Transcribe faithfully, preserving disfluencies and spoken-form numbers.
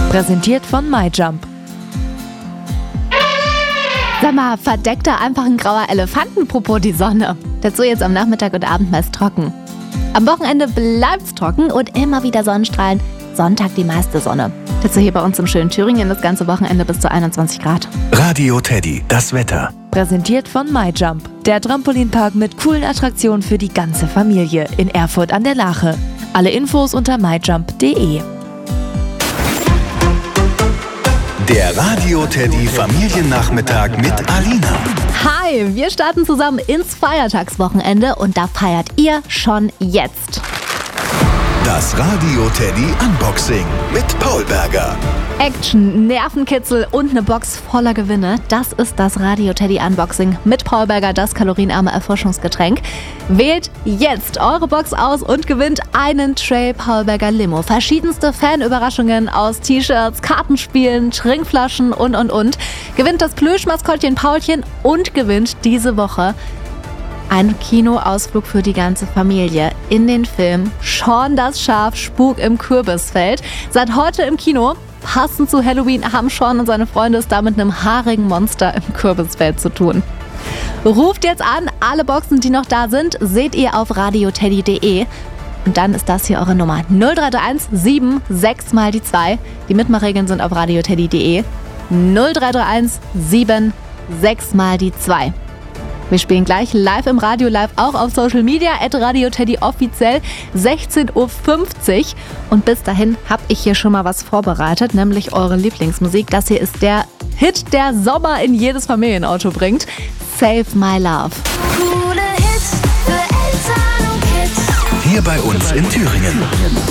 Präsentiert von MyJump. Sag mal, verdeckt da einfach ein grauer Elefantenpopo die Sonne? Dazu jetzt am Nachmittag und Abend meist trocken. Am Wochenende bleibt's trocken und immer wieder Sonnenstrahlen. Sonntag die meiste Sonne. Dazu hier bei uns im schönen Thüringen das ganze Wochenende bis zu einundzwanzig Grad. Radio Teddy, das Wetter. Präsentiert von MyJump. Der Trampolinpark mit coolen Attraktionen für die ganze Familie in Erfurt an der Lache. Alle Infos unter myjump punkt de. Der Radio Teddy Familiennachmittag mit Alina. Hi, wir starten zusammen ins Feiertagswochenende und da feiert ihr schon jetzt. Das Radio Teddy Unboxing mit Paul Berger. Action, Nervenkitzel und eine Box voller Gewinne. Das ist das Radio Teddy Unboxing mit Paul Berger, das kalorienarme Erfrischungsgetränk. Wählt jetzt eure Box aus und gewinnt einen Trail Paul Berger Limo. Verschiedenste Fanüberraschungen aus T-Shirts, Kartenspielen, Trinkflaschen und und und. Gewinnt das Plüschmaskottchen Paulchen und gewinnt diese Woche ein Kinoausflug für die ganze Familie in den Film Shaun das Schaf, Spuk im Kürbisfeld. Seit heute im Kino. Passend zu Halloween haben Shaun und seine Freunde es da mit einem haarigen Monster im Kürbisfeld zu tun. Ruft jetzt an, alle Boxen, die noch da sind, seht ihr auf radioteddy punkt de. Und dann ist das hier eure Nummer null drei drei eins sieben sechs mal die zwei. Die Mitmachregeln sind auf radioteddy punkt de. null drei drei eins sieben sechs mal die zwei. Wir spielen gleich live im Radio, live auch auf Social Media, at radioteddy offiziell, sechzehn Uhr fünfzig. Und bis dahin habe ich hier schon mal was vorbereitet, nämlich eure Lieblingsmusik. Das hier ist der Hit, der Sommer in jedes Familienauto bringt. Save My Love. Coole Hits für Eltern und Kids. Hier bei uns in Thüringen.